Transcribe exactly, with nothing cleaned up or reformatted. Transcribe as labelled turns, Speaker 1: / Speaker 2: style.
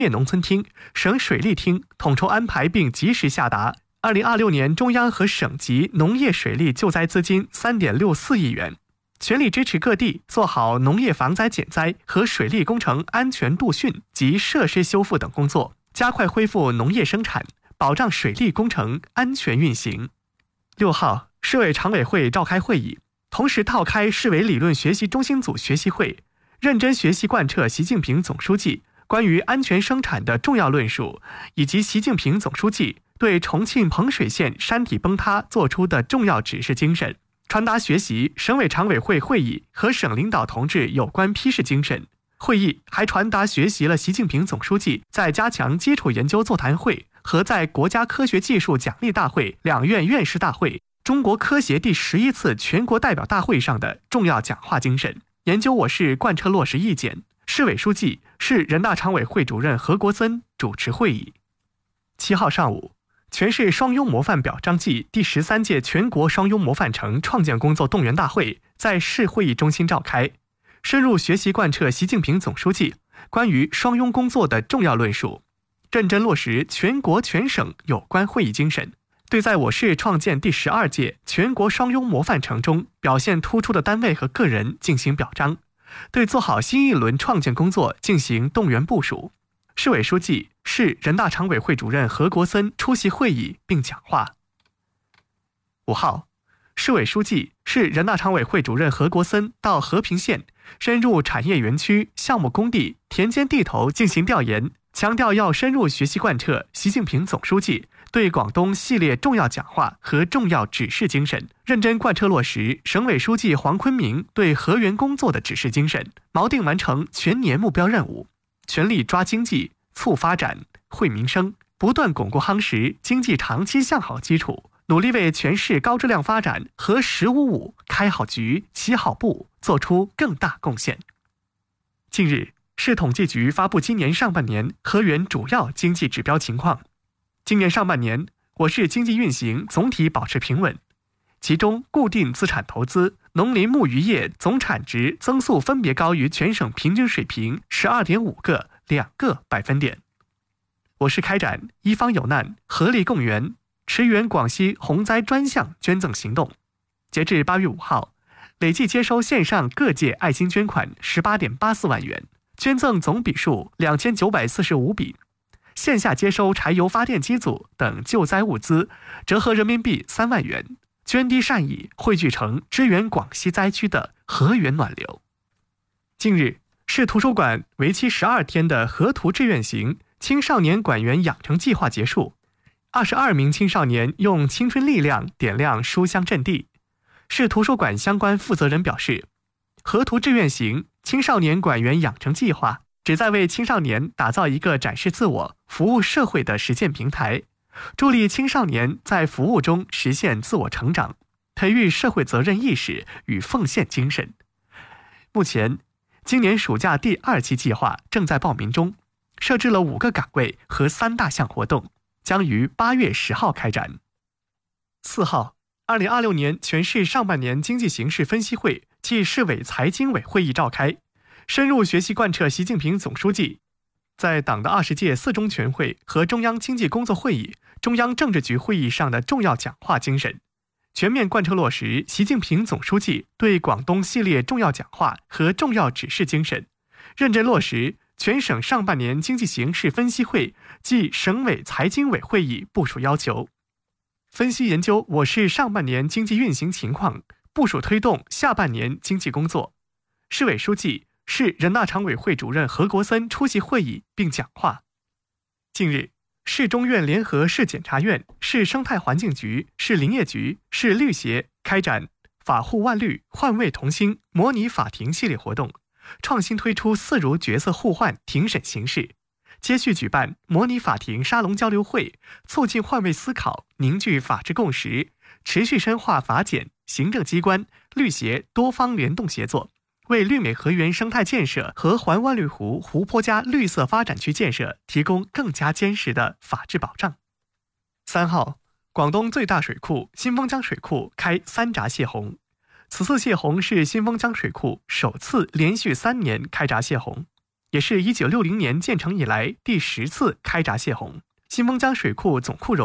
Speaker 1: 业农村厅、省水利厅统筹安排并及时下达二零二六年中央和省级农业水利救灾资金 三点六四亿元，全力支持各地做好农业防灾减灾和水利工程安全度汛及设施修复等工作，加快恢复农业生产，保障水利工程安全运行。六号，市委常委会召开会议，同时召开市委理论学习中心组学习会，认真学习贯彻习近平总书记关于安全生产的重要论述，以及习近平总书记对重庆彭水县山体崩塌作出的重要指示精神，传达学习省委常委会会议和省领导同志有关批示精神。会议还传达学习了习近平总书记在加强基础研究座谈会和在国家科学技术奖励大会两院院士大会、中国科协第十一次全国代表大会上的重要讲话精神，研究我市贯彻落实意见。市委书记、市人大常委会主任何国森主持会议。七号上午，全市双拥模范表彰季第十三届全国双拥模范城创建工作动员大会在市会议中心召开，深入学习贯彻习近平总书记关于双拥工作的重要论述，认真落实全国全省有关会议精神，对在我市创建第十二届全国双拥模范城中表现突出的单位和个人进行表彰，对做好新一轮创建工作进行动员部署。市委书记、市人大常委会主任何国森出席会议并讲话。五号，市委书记、市人大常委会主任何国森到和平县深入产业园区、项目工地、田间地头进行调研，强调要深入学习贯彻习近平总书记对广东系列重要讲话和重要指示精神，认真贯彻落实省委书记黄坤明对河源工作的指示精神，锚定完成全年目标任务，全力抓经济、促发展、惠民生，不断巩固夯实经济长期向好基础，努力为全市高质量发展和“十五五”开好局、起好步做出更大贡献。近日，市统计局发布今年上半年河源主要经济指标情况。今年上半年，我市经济运行总体保持平稳，其中固定资产投资、农林牧渔业总产值增速分别高于全省平均水平 十二点五 个、两个百分点。我市开展一方有难，合力共援，驰援广西洪灾专项捐赠行动。截至八月五号，累计接收线上各界爱心捐款 十八点八四万元，捐赠总笔数两千九百四十五笔。线下接收柴油发电机组等救灾物资，折合人民币三万元，捐滴善意汇聚成支援广西灾区的河源暖流。近日，市图书馆为期十二天的河图志愿行青少年馆员养成计划结束，二十二名青少年用青春力量点亮书香阵地。市图书馆相关负责人表示，河图志愿行青少年馆员养成计划旨在为青少年打造一个展示自我、服务社会的实践平台，助力青少年在服务中实现自我成长，培育社会责任意识与奉献精神。目前，今年暑假第二期计划正在报名中，设置了五个岗位和三大项活动，将于八月十号开展。四号，二零二六年全市上半年经济形势分析会暨市委财经委会议召开，深入学习贯彻习近平总书记在党的二十届四中全会和中央经济工作会议、中央政治局会议上的重要讲话精神，全面贯彻落实习近平总书记对广东系列重要讲话和重要指示精神，认真落实全省上半年经济形势分析会暨省委财经委会议部署要求，分析研究我市上半年经济运行情况，部署推动下半年经济工作。市委书记、市人大常委会主任何国森出席会议并讲话。近日，市中院联合市检察院、市生态环境局、市林业局、市律协开展法护万律、换位同心模拟法庭系列活动，创新推出四如角色互换庭审形式，接续举办模拟法庭沙龙交流会，促进换位思考，凝聚法治共识，持续深化法检、行政机关、律协多方联动协作，为绿美河源生态建设和环万绿湖湖泊加绿色发展区建设提供更加坚实的法治保障。三号，广东最大水库新丰江水库开三闸泄洪，此次泄洪是新丰江水库首次连续三年开闸泄洪。 也是一九六零年建成以来第十次开闸泄洪。新丰江水库总库容